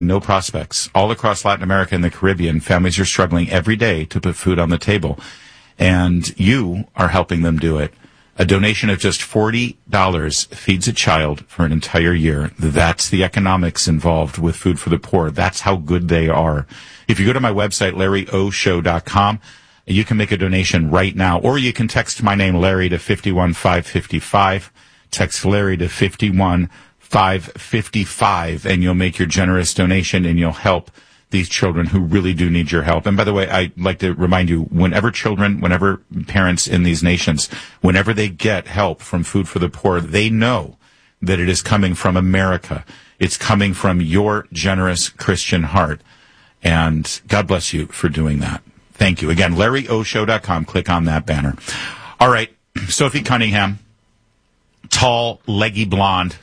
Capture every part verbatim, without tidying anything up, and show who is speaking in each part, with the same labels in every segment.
Speaker 1: no prospects. All across Latin America and the Caribbean, families are struggling every day to put food on the table. And you are helping them do it. A donation of just forty dollars feeds a child for an entire year. That's the economics involved with Food for the Poor. That's how good they are. If you go to my website, larry o show dot com, you can make a donation right now, or you can text my name, Larry, to five one five five five. Text Larry to five one five five five, and you'll make your generous donation, and you'll help these children who really do need your help. And by the way, I'd like to remind you, whenever children, whenever parents in these nations, whenever they get help from Food for the Poor, they know that it is coming from America. It's coming from your generous Christian heart. And God bless you for doing that. Thank you. Again, larry o show dot com. Click on that banner. All right. Sophie Cunningham, tall, leggy blonde,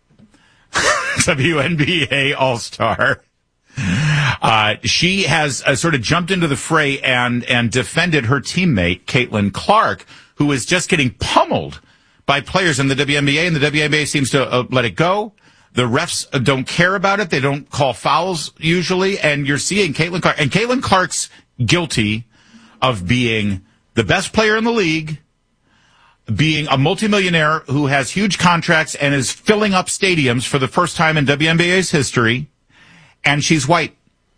Speaker 1: W N B A All-Star. Uh, she has uh, sort of jumped into the fray and, and defended her teammate, Caitlin Clark, who is just getting pummeled by players in the W N B A, and the W N B A seems to uh, let it go. The refs uh, don't care about it. They don't call fouls usually, and you're seeing Caitlin Clark. And Caitlin Clark's guilty of being the best player in the league, being a multimillionaire who has huge contracts and is filling up stadiums for the first time in W N B A's history, and she's white.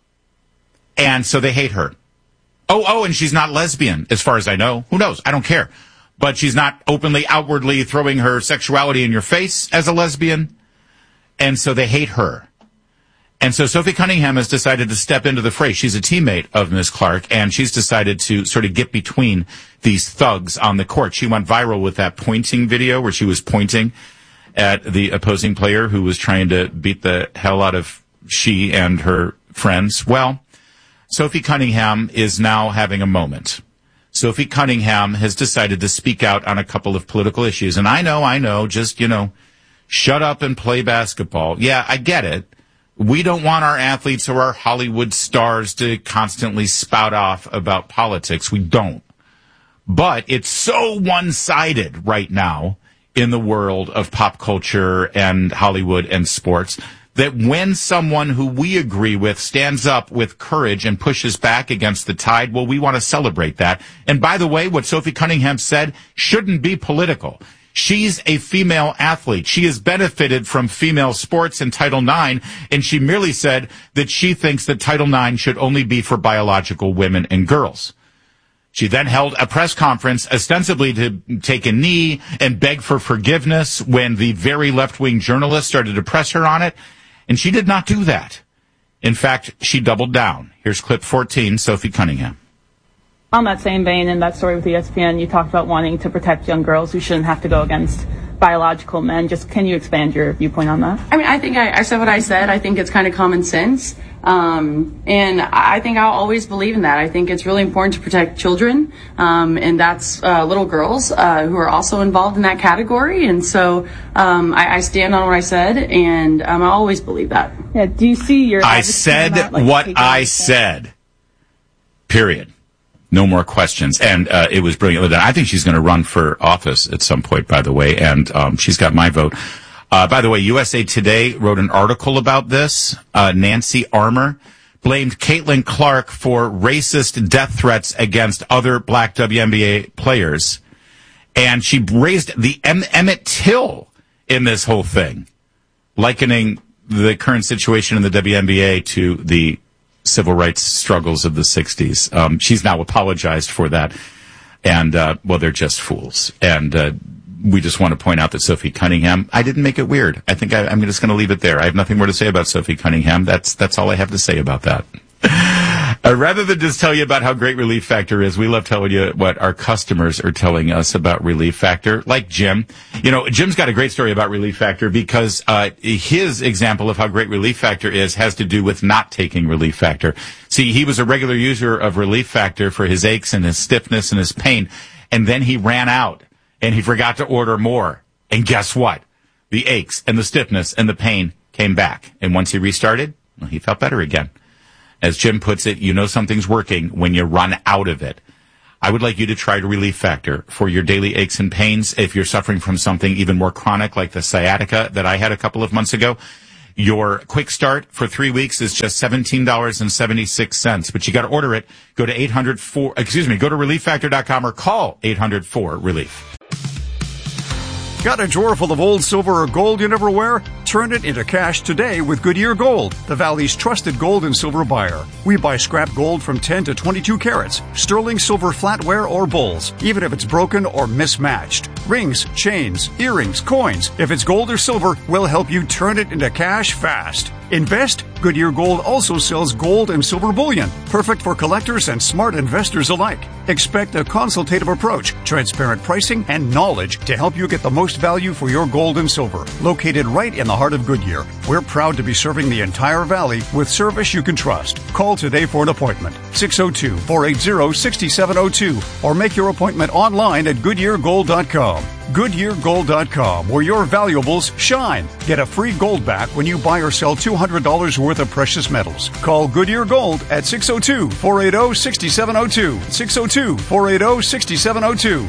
Speaker 1: And so they hate her. Oh, oh, and she's not lesbian, as far as I know. Who knows? I don't care. But she's not openly, outwardly throwing her sexuality in your face as a lesbian. And so they hate her. And so Sophie Cunningham has decided to step into the fray. She's a teammate of Miz Clark, and she's decided to sort of get between these thugs on the court. She went viral with that pointing video where she was pointing at the opposing player who was trying to beat the hell out of she and her friends. Well, Sophie Cunningham is now having a moment. Sophie Cunningham has decided to speak out on a couple of political issues. And I know, I know, just, you know, shut up and play basketball. Yeah, I get it. We don't want our athletes or our Hollywood stars to constantly spout off about politics. We don't. But it's so one-sided right now in the world of pop culture and Hollywood and sports that when someone who we agree with stands up with courage and pushes back against the tide, well, we want to celebrate that. And by the way, what Sophie Cunningham said shouldn't be political. She's a female athlete. She has benefited from female sports in Title nine, and she merely said that she thinks that Title nine should only be for biological women and girls. She then held a press conference ostensibly to take a knee and beg for forgiveness when the very left-wing journalists started to press her on it, and she did not do that. In fact, she doubled down. Here's clip fourteen, Sophie Cunningham.
Speaker 2: On that same vein, in that story with E S P N, you talked about wanting to protect young girls who shouldn't have to go against biological men. Just can you expand your viewpoint on that?
Speaker 3: I mean, I think I, I said what I said. I think it's kind of common sense. Um, and I think I'll always believe in that. I think it's really important to protect children. Um, and that's uh, little girls uh, who are also involved in that category. And so um, I, I stand on what I said, and um, I always believe that.
Speaker 2: Yeah. Do you see your...
Speaker 1: I said that, like, what I said. Period. No more questions. And uh, it was brilliant. I think she's going to run for office at some point, by the way, and um, she's got my vote. Uh, by the way, U S A Today wrote an article about this. Uh, Nancy Armour blamed Caitlin Clark for racist death threats against other black W N B A players. And she raised the em- Emmett Till in this whole thing, likening the current situation in the W N B A to the civil rights struggles of the sixties. Um, she's now apologized for that. And, uh, well, they're just fools. And, uh, we just want to point out that Sophie Cunningham, I didn't make it weird. I think I, I'm just going to leave it there. I have nothing more to say about Sophie Cunningham. That's, that's all I have to say about that. Uh, rather than just tell you about how great Relief Factor is, we love telling you what our customers are telling us about Relief Factor, like Jim. You know, Jim's got a great story about Relief Factor because uh his example of how great Relief Factor is has to do with not taking Relief Factor. See, he was a regular user of Relief Factor for his aches and his stiffness and his pain, and then he ran out, and he forgot to order more. And guess what? The aches and the stiffness and the pain came back. And once he restarted, well, he felt better again. As Jim puts it, you know something's working when you run out of it. I would like you to try Relief Factor for your daily aches and pains. If you're suffering from something even more chronic like the sciatica that I had a couple of months ago, Your quick start for three weeks is just seventeen dollars and seventy-six cents, but you got to order it. Go to eight hundred four, excuse me, go to relief factor dot com or call eight hundred four relief.
Speaker 4: Got a drawer full of old silver or gold you never wear? Turn it into cash today with Goodyear Gold, the Valley's trusted gold and silver buyer. We buy scrap gold from ten to twenty-two carats, sterling silver flatware or bowls, even if it's broken or mismatched. Rings, chains, earrings, coins. If it's gold or silver, we'll help you turn it into cash fast. Invest? Goodyear Gold also sells gold and silver bullion, perfect for collectors and smart investors alike. Expect a consultative approach, transparent pricing, and knowledge to help you get the most value for your gold and silver. Located right in the heart of Goodyear, we're proud to be serving the entire valley with service you can trust. Call today for an appointment, six oh two, four eight zero, six seven oh two, or make your appointment online at goodyear gold dot com. goodyear gold dot com, where your valuables shine. Get a free gold back when you buy or sell two hundred dollars worth of precious metals. Call Goodyear Gold at six oh two, four eight oh, six seven oh two, six oh two, four eight oh, six seven oh two.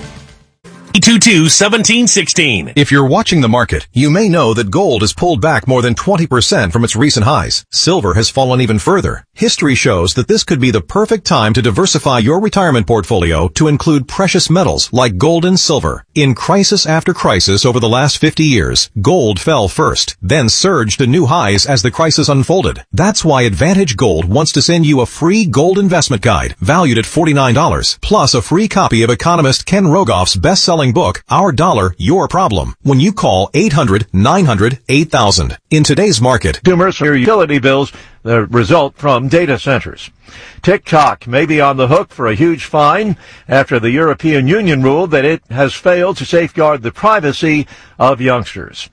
Speaker 5: eight two two, one seven one six.
Speaker 6: If you're watching the market, you may know that gold has pulled back more than twenty percent from its recent highs. Silver has fallen even further. History shows that this could be the perfect time to diversify your retirement portfolio to include precious metals like gold and silver. In crisis after crisis over the last fifty years, gold fell first, then surged to new highs as the crisis unfolded. That's why Advantage Gold wants to send you a free gold investment guide valued at forty-nine dollars, plus a free copy of economist Ken Rogoff's best-selling book, Our Dollar, Your Problem, when you call eight hundred, nine hundred, eight thousand. In today's market,
Speaker 7: consumers for your utility bills, the result from data centers. TikTok may be on the hook for a huge fine after the European Union ruled that it has failed to safeguard the privacy of youngsters.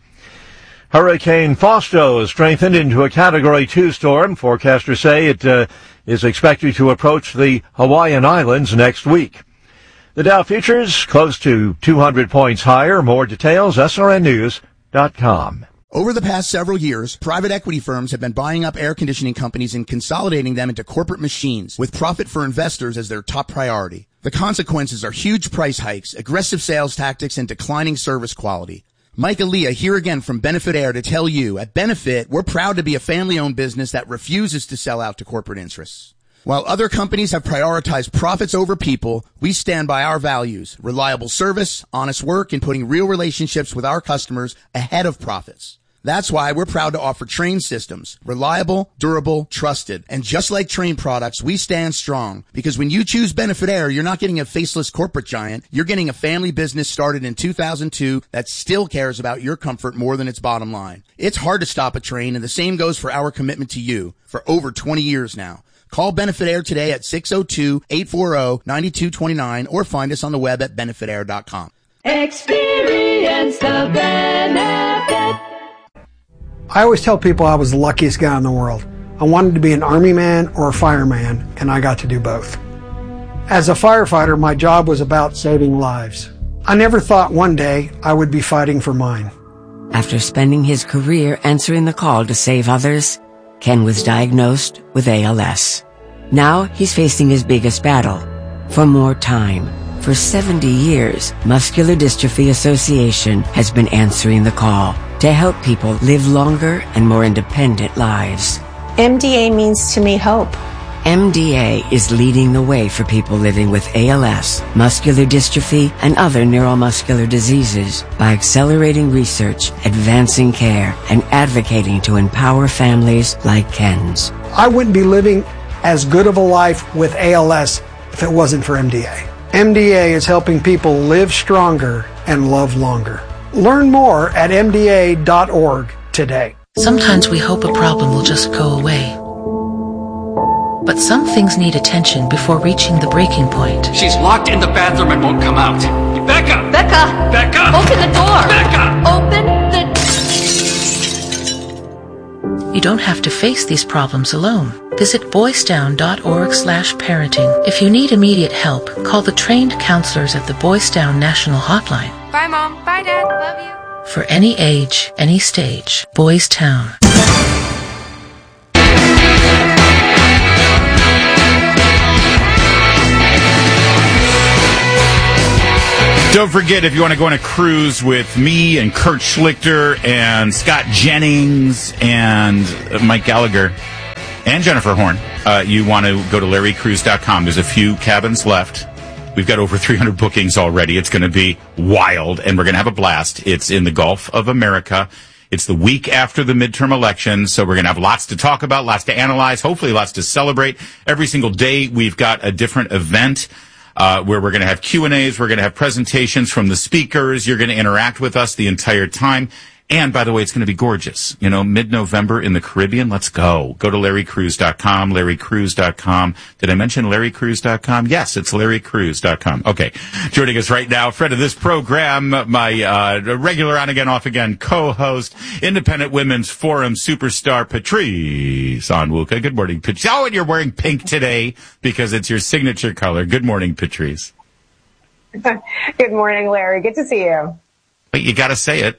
Speaker 7: Hurricane Fausto is strengthened into a Category two storm. Forecasters say it uh, is expected to approach the Hawaiian Islands next week. The Dow futures close to two hundred points higher. More details, S R N news dot com.
Speaker 8: Over the past several years, private equity firms have been buying up air conditioning companies and consolidating them into corporate machines, with profit for investors as their top priority. The consequences are huge price hikes, aggressive sales tactics, and declining service quality. Mike Aaliyah here again from Benefit Air to tell you, at Benefit, we're proud to be a family-owned business that refuses to sell out to corporate interests. While other companies have prioritized profits over people, we stand by our values, reliable service, honest work, and putting real relationships with our customers ahead of profits. That's why we're proud to offer Trane systems, reliable, durable, trusted. And just like Trane products, we stand strong, because when you choose Benefit Air, you're not getting a faceless corporate giant. You're getting a family business started in two thousand two that still cares about your comfort more than its bottom line. It's hard to stop a Trane, and the same goes for our commitment to you for over twenty years now. Call Benefit Air today at six oh two, eight four zero, nine two two nine or find us on the web at benefit air dot com.
Speaker 9: Experience the benefit.
Speaker 10: I always tell people I was the luckiest guy in the world. I wanted to be an army man or a fireman, and I got to do both. As a firefighter, my job was about saving lives. I never thought one day I would be fighting for mine.
Speaker 11: After spending his career answering the call to save others, Ken was diagnosed with A L S. Now he's facing his biggest battle, for more time. For seventy years, Muscular Dystrophy Association has been answering the call to help people live longer and more independent lives.
Speaker 12: M D A means to me hope.
Speaker 11: M D A is leading the way for people living with A L S, muscular dystrophy, and other neuromuscular diseases by accelerating research, advancing care, and advocating to empower families like Ken's.
Speaker 10: I wouldn't be living as good of a life with A L S if it wasn't for M D A. M D A is helping people live stronger and love longer. Learn more at M D A dot org today.
Speaker 13: Sometimes we hope a problem will just go away. But some things need attention before reaching the breaking point.
Speaker 14: She's locked in the bathroom and won't come out. Becca!
Speaker 15: Becca!
Speaker 14: Becca!
Speaker 15: Open the door!
Speaker 14: Becca!
Speaker 15: Open the...
Speaker 13: You don't have to face these problems alone. Visit boys down dot org slash parenting. If you need immediate help, call the trained counselors at the Boys Down National Hotline.
Speaker 16: Bye, Mom. Bye, Dad. Love you.
Speaker 13: For any age, any stage, Boys Town.
Speaker 1: Don't forget, if you want to go on a cruise with me and Kurt Schlichter and Scott Jennings and Mike Gallagher and Jennifer Horn, uh, you want to go to larry cruise dot com. There's a few cabins left. We've got over three hundred bookings already. It's going to be wild, and we're going to have a blast. It's in the Gulf of America. It's the week after the midterm elections, so we're going to have lots to talk about, lots to analyze, hopefully lots to celebrate. Every single day, we've got a different event. Uh, where we're going to have Q and A's, we're going to have presentations from the speakers, you're going to interact with us the entire time. And, by the way, it's going to be gorgeous. You know, mid-November in the Caribbean, let's go. Go to larry cruise dot com, larry cruise dot com. Did I mention larry cruise dot com? Yes, it's larry cruise dot com. Okay. Joining us right now, friend of this program, my uh, regular on-again, off-again co-host, Independent Women's Forum superstar, Patrice Onwuka. Good morning, Patrice. Oh, and you're wearing pink today because it's your signature color. Good morning, Patrice.
Speaker 15: Good morning, Larry. Good to see you.
Speaker 1: But you got to say it.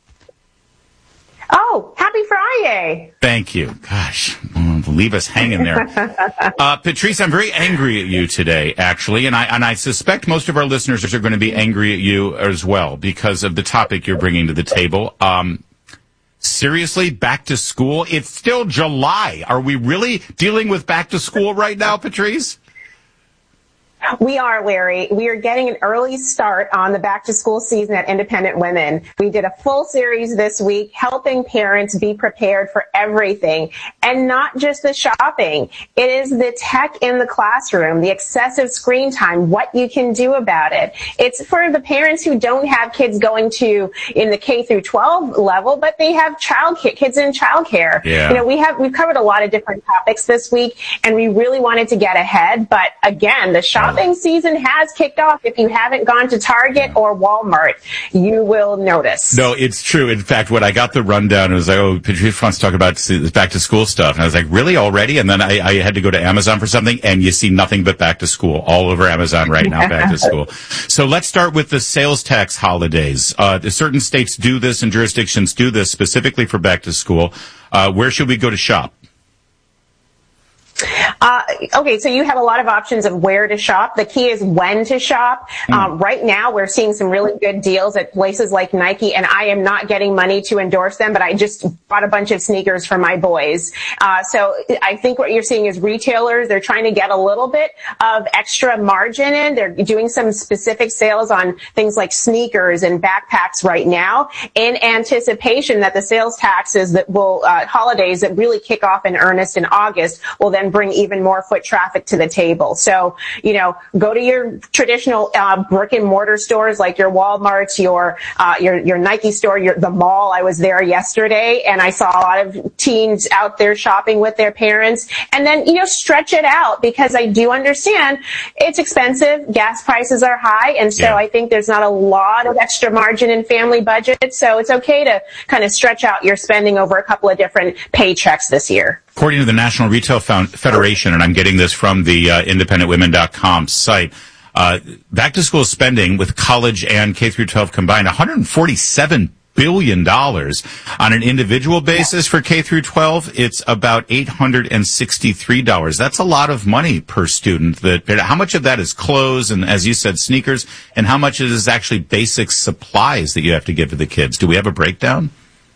Speaker 15: Oh, happy Friday.
Speaker 1: Thank you. Gosh, leave us hanging there. Uh, Patrice, I'm very angry at you today, actually, and I and I suspect most of our listeners are going to be angry at you as well because of the topic you're bringing to the table. Um, seriously, back to school? It's still July. Are we really dealing with back to school right now, Patrice?
Speaker 15: We are, Larry. We are getting an early start on the back to school season at Independent Women. We did a full series this week helping parents be prepared for everything and not just the shopping. It is the tech in the classroom, the excessive screen time, what you can do about it. It's for the parents who don't have kids going to in the K through twelve level, but they have child kids in childcare.
Speaker 1: Yeah.
Speaker 15: You know, we have, we've covered a lot of different topics this week and we really wanted to get ahead. But again, the shopping Shopping season has kicked off. If you haven't gone to Target or Walmart, you will notice.
Speaker 1: No, it's true. In fact, when I got the rundown, it was like, oh, Patrice wants to talk about this back to school stuff. And I was like, really already? And then I, I had to go to Amazon for something, and you see nothing but back to school all over Amazon right now, back to school. So let's start with the sales tax holidays. Uh, certain states do this and jurisdictions do this specifically for back to school. Uh, where should we go to shop?
Speaker 15: Uh, okay, so you have a lot of options of where to shop. The key is when to shop. Mm. Um, right now, we're seeing some really good deals at places like Nike, and I am not getting money to endorse them, but I just bought a bunch of sneakers for my boys. Uh, so I think what you're seeing is retailers, they're trying to get a little bit of extra margin in. They're doing some specific sales on things like sneakers and backpacks right now in anticipation that the sales taxes that will, uh, holidays that really kick off in earnest in August will then bring even more foot traffic to the table. So, you know, go to your traditional uh, brick and mortar stores like your Walmarts, your uh, your your Nike store, your the mall. I was there yesterday and I saw a lot of teens out there shopping with their parents. And then, you know, stretch it out because I do understand it's expensive. Gas prices are high. And so yeah. I think there's not a lot of extra margin in family budgets. So it's okay to kind of stretch out your spending over a couple of different paychecks this year.
Speaker 1: According to the National Retail Federation, and I'm getting this from the uh, independent women dot com site, uh, back-to-school spending with college and K through twelve combined, one hundred forty-seven billion dollars. On an individual basis for K through twelve, it's about eight hundred sixty-three dollars. That's a lot of money per student. That, how much of that is clothes and, as you said, sneakers, and how much is actually basic supplies that you have to give to the kids? Do we have a breakdown?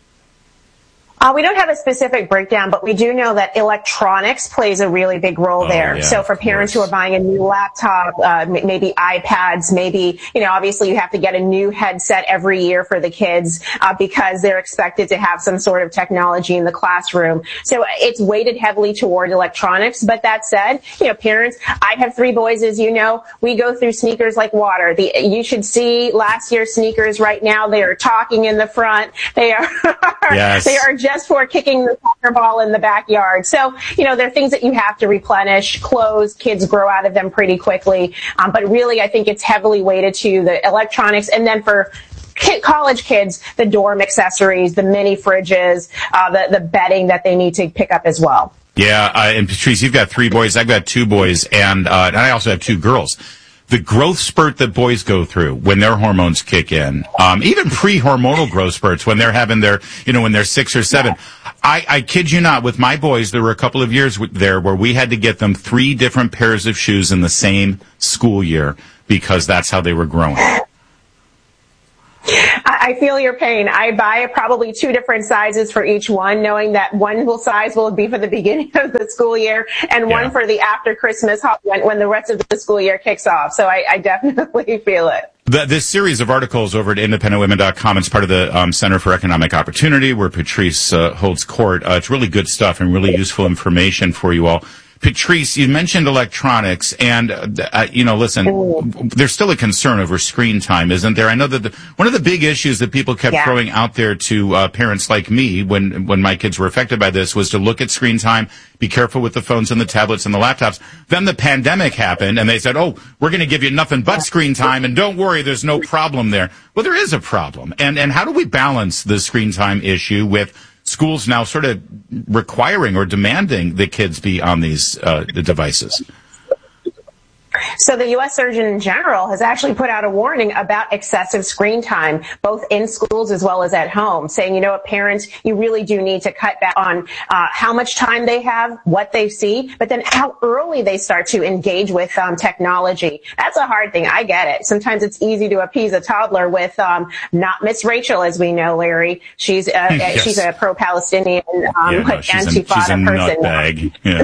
Speaker 15: Uh, we don't have a specific breakdown, but we do know that electronics plays a really big role
Speaker 1: oh,
Speaker 15: there.
Speaker 1: Yeah,
Speaker 15: so for parents who are buying a new laptop, uh, maybe iPads, maybe, you know, obviously you have to get a new headset every year for the kids, uh, because they're expected to have some sort of technology in the classroom. So it's weighted heavily toward electronics. But that said, you know, parents, I have three boys, as you know, we go through sneakers like water. The, you should see last year's sneakers right now. They are talking in the front. They are,
Speaker 1: yes.
Speaker 15: they are just just for kicking the soccer ball in the backyard. So, you know, there are things that you have to replenish. Clothes, kids grow out of them pretty quickly. Um, but really, I think it's heavily weighted to the electronics. And then for kid, college kids, the dorm accessories, the mini fridges, uh, the, the bedding that they need to pick up as well.
Speaker 1: Yeah, uh, and Patrice, you've got three boys. I've got two boys, and, uh, and I also have two girls. The growth spurt that boys go through when their hormones kick in, um, even pre-hormonal growth spurts when they're having their, you know, when they're six or seven. I, I kid you not, with my boys, there were a couple of years there where we had to get them three different pairs of shoes in the same school year because that's how they were growing.
Speaker 15: I feel your pain. I buy probably two different sizes for each one, knowing that one will size will be for the beginning of the school year and
Speaker 1: Yeah.
Speaker 15: one for the after Christmas when, when the rest of the school year kicks off. So I, I definitely feel it.
Speaker 1: The, this series of articles over at independent women dot com, it's part of the um, Center for Economic Opportunity, where Patrice uh, holds court. Uh, it's really good stuff and really useful information for you all. Patrice, you mentioned electronics, and, uh, you know, listen, there's still a concern over screen time, isn't there? I know that the, one of the big issues that people kept
Speaker 15: Yeah.
Speaker 1: throwing out there to uh, parents like me when, when my kids were affected by this was to look at screen time, be careful with the phones and the tablets and the laptops. Then the pandemic happened, and they said, oh, we're going to give you nothing but screen time, and don't worry, there's no problem there. Well, there is a problem. And, and how do we balance the screen time issue with schools now sort of requiring or demanding that kids be on these uh, the devices?
Speaker 15: So the U S Surgeon General has actually put out a warning about excessive screen time, both in schools as well as at home, saying, you know what, parents, you really do need to cut back on uh, how much time they have, what they see, but then how early they start to engage with um, technology. That's a hard thing. I get it. Sometimes it's easy to appease a toddler with um, not Miss Rachel, as we know, Larry. She's uh,
Speaker 1: Yes.
Speaker 15: she's a pro-Palestinian um,
Speaker 1: Yeah, no, she's, a,
Speaker 15: Antifa
Speaker 1: she's a
Speaker 15: person.
Speaker 1: nutbag. Yeah.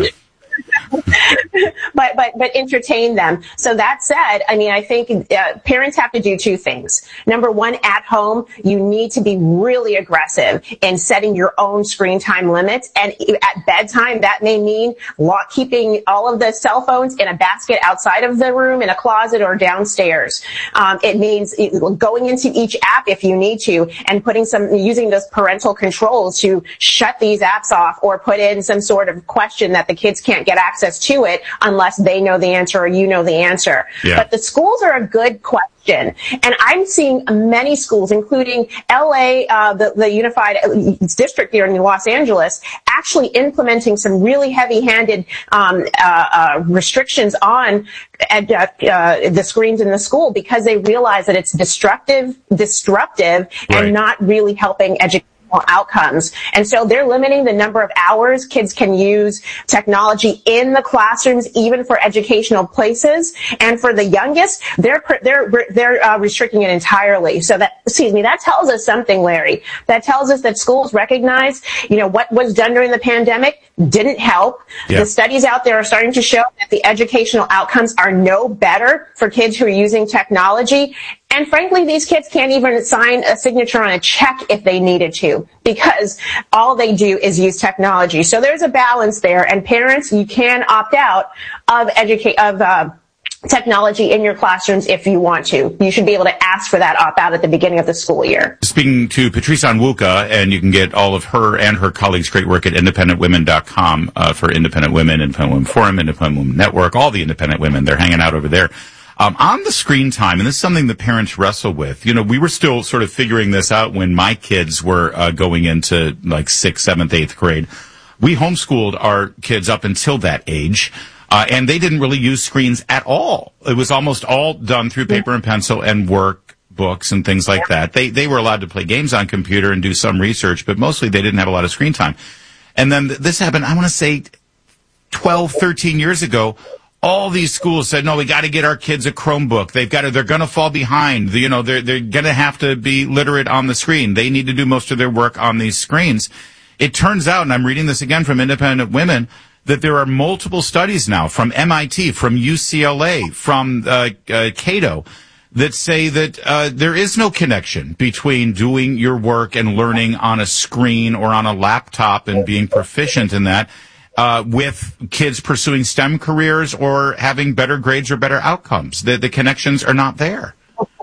Speaker 15: but but but entertain them. So that said, I mean, I think uh, parents have to do two things. Number one, at home, you need to be really aggressive in setting your own screen time limits. And at bedtime, that may mean lock, keeping all of the cell phones in a basket outside of the room, in a closet, or downstairs. Um, it means going into each app if you need to, and putting some using those parental controls to shut these apps off, or put in some sort of question that the kids can't get access to it unless they know the answer or you know the answer.
Speaker 1: Yeah.
Speaker 15: But the schools are a good question. And I'm seeing many schools, including L A, uh, the, the Unified District here in Los Angeles, actually implementing some really heavy-handed um, uh, uh, restrictions on uh, uh, the screens in the school, because they realize that it's destructive, disruptive,
Speaker 1: Right.
Speaker 15: and not really helping educate outcomes. And so they're limiting the number of hours kids can use technology in the classrooms, even for educational places. And for the youngest, they're they're they're uh, restricting it entirely. So that, excuse me, that tells us something, Larry. That tells us that schools recognize, you know, what was done during the pandemic didn't help.
Speaker 1: Yeah.
Speaker 15: The studies out there are starting to show that the educational outcomes are no better for kids who are using technology. And frankly, these kids can't even sign a signature on a check if they needed to, because all they do is use technology. So there's a balance there. And parents, you can opt out of educate of uh, technology in your classrooms if you want to. You should be able to ask for that opt out at the beginning of the school year.
Speaker 1: Speaking to Patrice Onwuka, and you can get all of her and her colleagues' great work at independent women dot com uh, for Independent Women, Independent Women Forum, Independent Women Network, all the independent women. They're hanging out over there. Um, on the screen time, and this is something that parents wrestle with. You know, we were still sort of figuring this out when my kids were uh, going into like sixth, seventh, eighth grade. We homeschooled our kids up until that age, uh, and they didn't really use screens at all. It was almost all done through paper and pencil and work books and things like that. They they were allowed to play games on computer and do some research, but mostly they didn't have a lot of screen time. And then th- this happened, I want to say, twelve, thirteen years ago. All these schools said, no, we got to get our kids a Chromebook. They've got to, they're going to fall behind. You know, they're, they're going to have to be literate on the screen. They need to do most of their work on these screens. It turns out, and I'm reading this again from Independent Women, that there are multiple studies now from M I T, from U C L A, from uh, uh, Cato, that say that uh, there is no connection between doing your work and learning on a screen or on a laptop and being proficient in that uh, with kids pursuing STEM careers or having better grades or better outcomes. The, the connections are not there.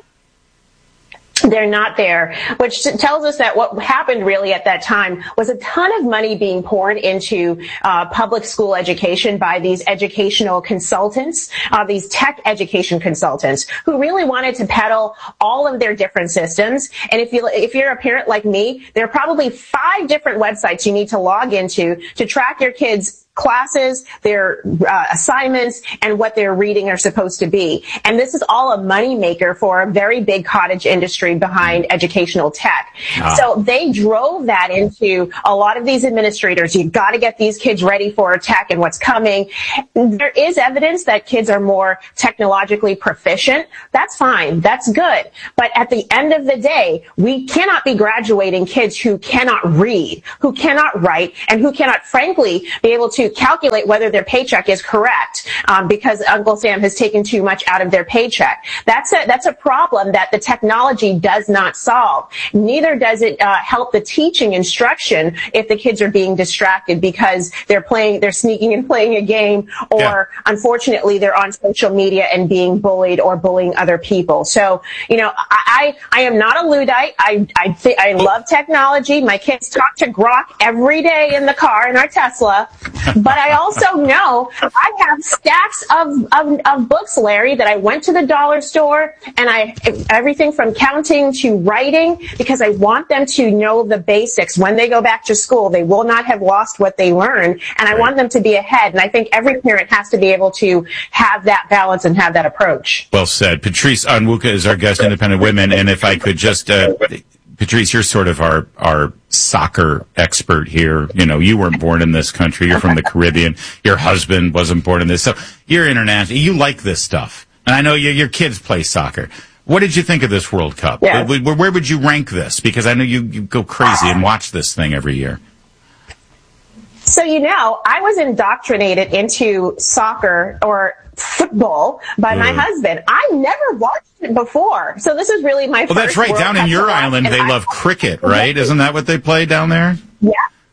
Speaker 15: They're not there, which tells us that what happened really at that time was a ton of money being poured into uh, public school education by these educational consultants, uh, these tech education consultants, who really wanted to peddle all of their different systems. And if you if you're a parent like me, there are probably five different websites you need to log into to track your kids' classes, their uh, assignments, and what their reading are supposed to be. And this is all a moneymaker for a very big cottage industry behind educational tech. Ah. So they drove that into a lot of these administrators. You've got to get these kids ready for tech and what's coming. There is evidence that kids are more technologically proficient. That's fine. That's good. But at the end of the day, we cannot be graduating kids who cannot read, who cannot write, and who cannot, frankly, be able to calculate whether their paycheck is correct, um, because Uncle Sam has taken too much out of their paycheck. That's a that's a problem that the technology does not solve. Neither does it uh, help the teaching instruction if the kids are being distracted because they're playing, they're sneaking and playing a game, or yeah. unfortunately they're on social media and being bullied or bullying other people. So, you know, I I, I am not a Luddite. I I th- I love technology. My kids talk to Grok every day in the car in our Tesla. But I also know I have stacks of, of, of books, Larry, that I went to the dollar store, and I, everything from counting to writing, because I want them to know the basics. When they go back to school, they will not have lost what they learned, and I want them to be ahead. And I think every parent has to be able to have that balance and have that approach.
Speaker 1: Well said. Patrice Onwuka is our guest, Independent Women, and if I could just, uh, Patrice, you're sort of our, our soccer expert here. You know, you weren't born in this country. You're from the Caribbean. Your husband wasn't born in this. So you're international. You like this stuff. And I know you, your kids play soccer. What did you think of this World Cup?
Speaker 15: Yeah.
Speaker 1: Where, where, where would you rank this? Because I know you, you go crazy and watch this thing every year.
Speaker 15: So, you know, I was indoctrinated into soccer or football by mm. my husband. I never watched it before. So this is really my
Speaker 1: well,
Speaker 15: first
Speaker 1: that's right.
Speaker 15: World
Speaker 1: Down
Speaker 15: Cup
Speaker 1: in your
Speaker 15: watch,
Speaker 1: island, they I love cricket, right? Isn't that what they play down there?
Speaker 15: Yeah.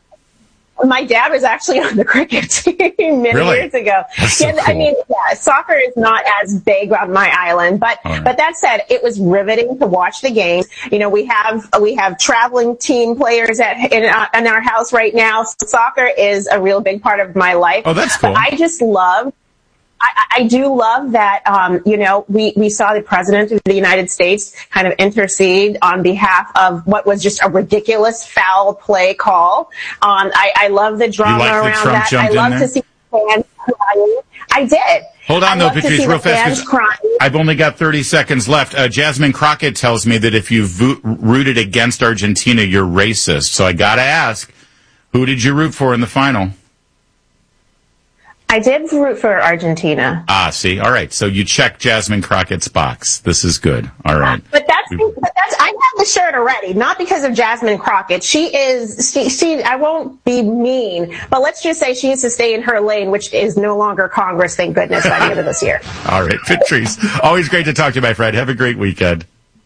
Speaker 15: My dad was actually on the cricket team many
Speaker 1: really?
Speaker 15: years ago.
Speaker 1: That's so
Speaker 15: yeah,
Speaker 1: cool.
Speaker 15: I mean, yeah, soccer is not as big on my island, but right. but that said, it was riveting to watch the game. You know, we have we have traveling team players at in, uh, in our house right now. So soccer is a real big part of my life.
Speaker 1: Oh, that's cool.
Speaker 15: But I just love. I, I do love that, um, you know, we, we saw the president of the United States kind of intercede on behalf of what was just a ridiculous foul play call. Um, I, I love the drama
Speaker 1: like
Speaker 15: around
Speaker 1: Trump
Speaker 15: that. I love to see fans crying. I did.
Speaker 1: Hold on,
Speaker 15: I
Speaker 1: though, Patrice, real fast, because I've only got thirty seconds left. Uh, Jasmine Crockett tells me that if you've vo- rooted against Argentina, you're racist. So I got to ask, who did you root for in the final?
Speaker 15: I did root for Argentina.
Speaker 1: Ah, see, all right. So you check Jasmine Crockett's box. This is good. All right.
Speaker 15: But that's, but that's. I have the shirt already, not because of Jasmine Crockett. She is. She. she I won't be mean, but let's just say she needs to stay in her lane, which is no longer Congress. Thank goodness by the end of this year.
Speaker 1: All right, Patrice. Always great to talk to you, my friend. Have a great weekend.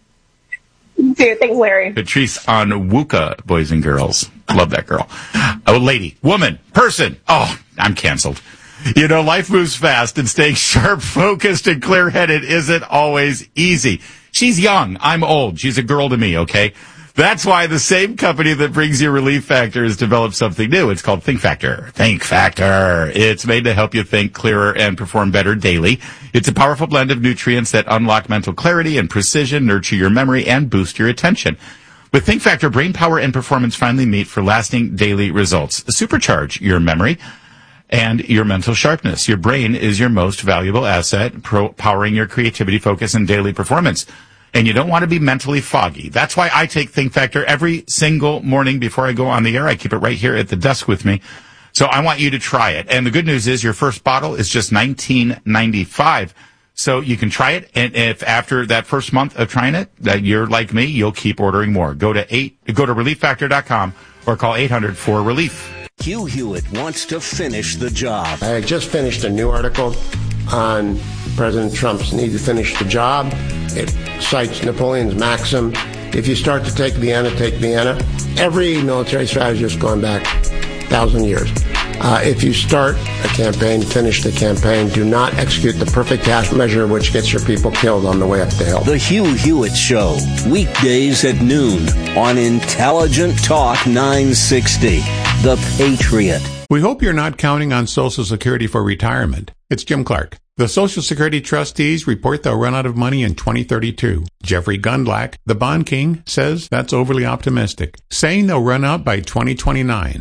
Speaker 15: You too. Thanks, Larry.
Speaker 1: Patrice Onwuka, boys and girls. Love that girl. Oh, lady, woman, person. Oh, I'm canceled. You know, life moves fast, and staying sharp, focused, and clear-headed isn't always easy. She's young. I'm old. She's a girl to me, okay? That's why the same company that brings you Relief Factor has developed something new. It's called Think Factor. Think Factor. It's made to help you think clearer and perform better daily. It's a powerful blend of nutrients that unlock mental clarity and precision, nurture your memory, and boost your attention. With Think Factor, brain power and performance finally meet for lasting daily results. Supercharge your memory and your mental sharpness. Your brain is your most valuable asset, pro- powering your creativity, focus, and daily performance. And you don't want to be mentally foggy. That's why I take Think Factor every single morning before I go on the air. I keep it right here at the desk with me. So I want you to try it. And the good news is your first bottle is just nineteen ninety-five dollars. So you can try it. And if after that first month of trying it, that you're like me, you'll keep ordering more. Go to eight, go to relief factor dot com or call eight hundred four relief.
Speaker 17: Hugh Hewitt wants to finish the job.
Speaker 18: I just finished a new article on President Trump's need to finish the job. It cites Napoleon's maxim, if you start to take Vienna, take Vienna. Every military strategist going back a thousand years. Uh, if you start a campaign, finish the campaign. Do not execute the perfect half measure which gets your people killed on the way up the hill.
Speaker 17: The Hugh Hewitt Show, weekdays at noon on Intelligent Talk nine sixty, The Patriot.
Speaker 19: We hope you're not counting on Social Security for retirement. It's Jim Clark. The Social Security trustees report they'll run out of money in twenty thirty-two. Jeffrey Gundlach, the bond king, says that's overly optimistic, saying they'll run out by twenty twenty-nine.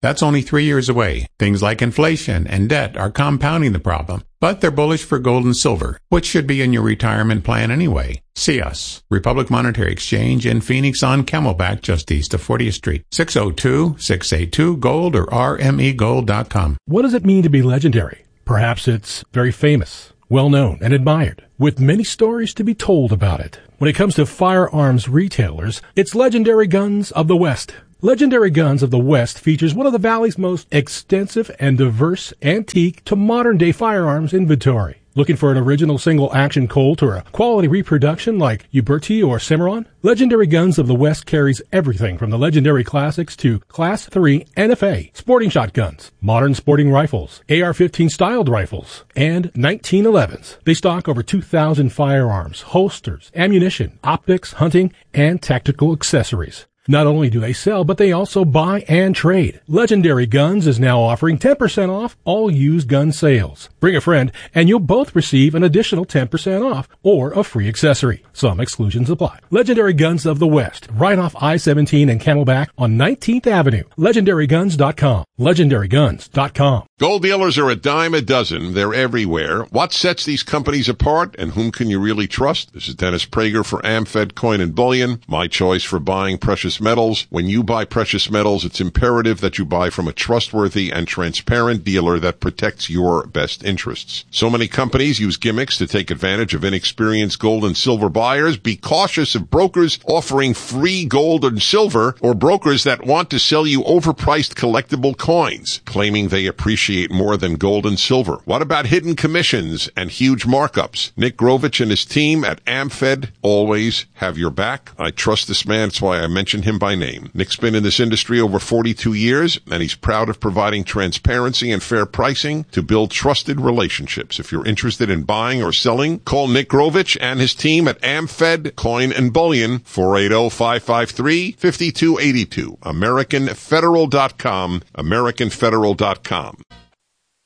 Speaker 19: That's only three years away. Things like inflation and debt are compounding the problem, but they're bullish for gold and silver, which should be in your retirement plan anyway. See us, Republic Monetary Exchange in Phoenix on Camelback, just east of fortieth Street. six oh two, six eight two, GOLD or R M E gold dot com.
Speaker 20: What does it mean to be legendary? Perhaps it's very famous, well-known, and admired, with many stories to be told about it. When it comes to firearms retailers, it's Legendary Guns of the West. Legendary Guns of the West features one of the Valley's most extensive and diverse antique to modern-day firearms inventory. Looking for an original single-action Colt or a quality reproduction like Uberti or Cimarron? Legendary Guns of the West carries everything from the legendary classics to Class three N F A, sporting shotguns, modern sporting rifles, A R fifteen styled rifles, and nineteen elevens. They stock over two thousand firearms, holsters, ammunition, optics, hunting, and tactical accessories. Not only do they sell, but they also buy and trade. Legendary Guns is now offering ten percent off all used gun sales. Bring a friend, and you'll both receive an additional ten percent off or a free accessory. Some exclusions apply. Legendary Guns of the West, right off I seventeen and Camelback on nineteenth Avenue. Legendary Guns dot com. Legendary Guns dot com.
Speaker 21: Gold dealers are a dime a dozen. They're everywhere. What sets these companies apart, and whom can you really trust? This is Dennis Prager for AmFed Coin and Bullion, my choice for buying precious metals. When you buy precious metals, it's imperative that you buy from a trustworthy and transparent dealer that protects your best interests. So many companies use gimmicks to take advantage of inexperienced gold and silver buyers. Be cautious of brokers offering free gold and silver, or brokers that want to sell you overpriced collectible coins, claiming they appreciate more than gold and silver. What about hidden commissions and huge markups? Nick Grovich and his team at AmFed always have your back. I trust this man. That's why I mentioned him by name. Nick's been in this industry over forty-two years, and he's proud of providing transparency and fair pricing to build trusted relationships. If you're interested in buying or selling, call Nick Grovich and his team at AmFed Coin and Bullion, four eight zero, five five three, five two eight two. American Federal dot com. American Federal dot com.